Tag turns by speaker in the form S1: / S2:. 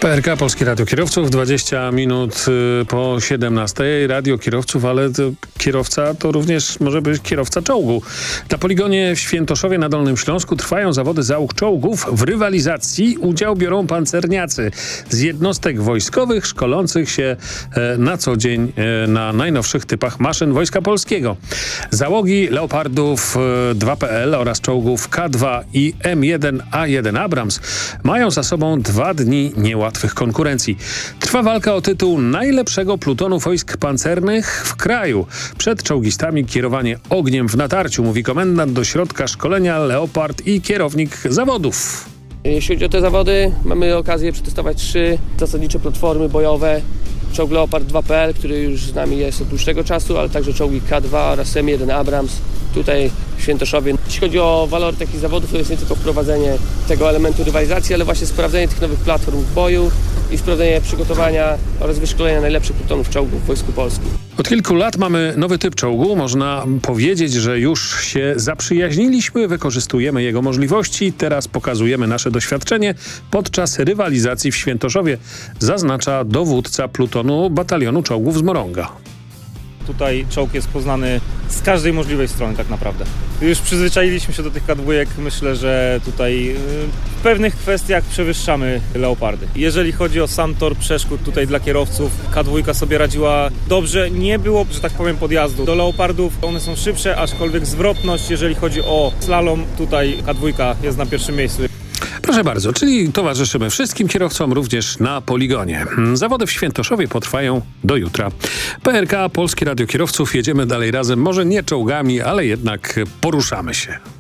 S1: PRK, Polskie Radio Kierowców, 20 minut po 17. Radio kierowców, ale kierowca to również może być kierowca czołgu. Na poligonie w Świętoszowie na Dolnym Śląsku trwają zawody załóg czołgów. W rywalizacji udział biorą pancerniacy z jednostek wojskowych szkolących się na co dzień na najnowszych typach maszyn Wojska Polskiego. Załogi Leopardów 2PL oraz czołgów K2 i M1A1 Abrams mają za sobą 2 dni niełatwych konkurencji. Trwa walka o tytuł najlepszego plutonu wojsk pancernych w kraju. Przed czołgistami kierowanie ogniem w natarciu, mówi komendant do środka szkolenia Leopard i kierownik zawodów.
S2: Jeśli chodzi o te zawody, mamy okazję przetestować 3 zasadnicze platformy bojowe. Czołg Leopard 2PL, który już z nami jest od dłuższego czasu, ale także czołgi K2 oraz M1 Abrams tutaj w Świętoszowie. Jeśli chodzi o walory takich zawodów, to jest nie tylko wprowadzenie tego elementu rywalizacji, ale właśnie sprawdzenie tych nowych platform w boju i sprawdzenie przygotowania oraz wyszkolenia najlepszych plutonów czołgów w Wojsku Polskim.
S1: Od kilku lat mamy nowy typ czołgu. Można powiedzieć, że już się zaprzyjaźniliśmy, wykorzystujemy jego możliwości. Teraz pokazujemy nasze doświadczenie podczas rywalizacji w Świętoszowie, zaznacza dowódca plutonu batalionu czołgów z Morąga.
S3: Tutaj czołg jest poznany z każdej możliwej strony tak naprawdę. Już przyzwyczailiśmy się do tych K2, myślę, że tutaj w pewnych kwestiach przewyższamy Leopardy. Jeżeli chodzi o sam tor przeszkód tutaj dla kierowców, K2 sobie radziła dobrze. Nie było, że tak powiem, podjazdu do Leopardów. One są szybsze, aczkolwiek zwrotność, jeżeli chodzi o slalom, tutaj K2 jest na pierwszym miejscu.
S1: Proszę bardzo, czyli towarzyszymy wszystkim kierowcom również na poligonie. Zawody w Świętoszowie potrwają do jutra. PRK, Polskie Radio Kierowców, jedziemy dalej razem, może nie czołgami, ale jednak poruszamy się.